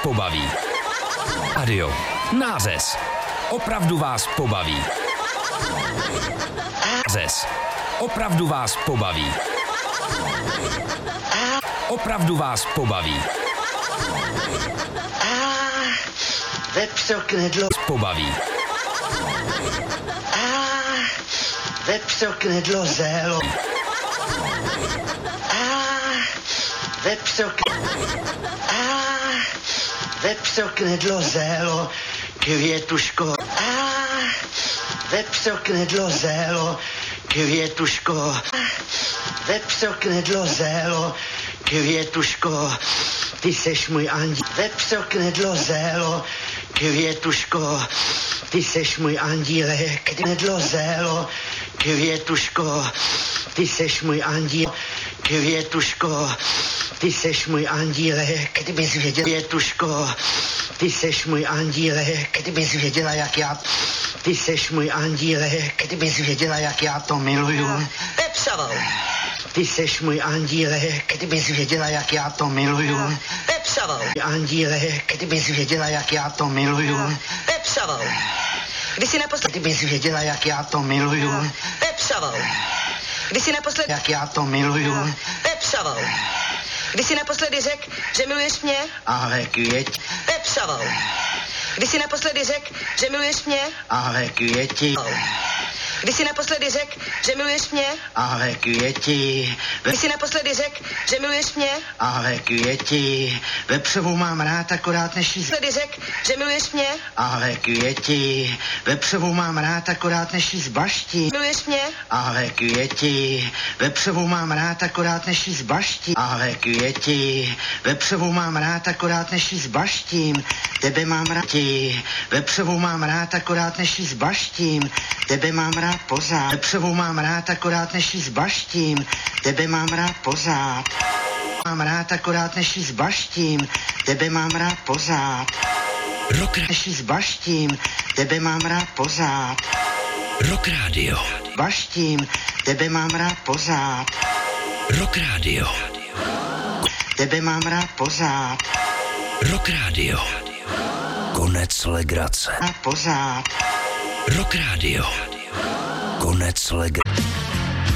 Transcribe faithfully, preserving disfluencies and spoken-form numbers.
pobaví. Adio. Nářez. Opravdu vás pobaví. Nářez. Opravdu vás pobaví. Opravdu vás pobaví. Vepřo knedlo Pobaví. Vepřo knedlo zélo Vepřo Vepřo knedlo zélo Květuško Vepřo knedlo zélo Květuško Vepřo knedlo zélo Květuško Ty seš můj andíl. Vepřo knedlo zélo Květuško Ty seš můj andílek. Knedlo zélo Květuško Ty seš můj andíl. Květuško Ty seš můj andílek. Kdybys věděl, Květuško Ty seš můj andílek. Kdybys věděla, jak já Ty seš můj andílek. Kdybys věděla, jak já to miluju. Pepřovou. Ty seš můj andílek. Kdybys věděla, jak já to miluju. Pepřovou. Andílek. Kdybys věděla, jak já to miluju. Pepřovou. Kdy jsi naposledy... Kdybys věděla, jak já to miluju. Pepřovou. Kdy jsi naposledy... Jak já to miluju. Pepřovou. Kdy jsi naposledy řekl, že miluješ mě? Ale květi. Pepřovou. Kdy jsi naposledy řekl, že miluješ mě? Ale květi. Kdy jsi naposledy řekl, že miluješ mě? Ale květi. Kdy jsi naposledy řekl, že miluješ mě? Ale květi. Vepřovou mám rád, akorát než jí... Naposledy řekl, že miluješ mě? Ale květi. Vepřovou mám rád, akorát než jí zbaští. Miluješ mě? Ale květi. Vepřovou mám rád, akorát než jí zbaští. Ale květi. Vepřovou mám rád, akorát než jí zbaštím. Tebe mám rád. Vepřovou mám rád, akorát než jí zbaštím. Tebe mám rád pořád. Vepřovou mám rád, akorát než jí zbaštím. Tebe mám rád pořád. Mám rád, akorát než jí zbaštím. Tebe mám rád pořád. Rock, Než jí zbaštím. Tebe mám rád pořád. Rock Radio. Baštím. Tebe mám rád pořád. Rock Radio. Tebe mám rád pořád. Rock Radio. Konec legrace. A pořád. Rock Radio. Konec legrace.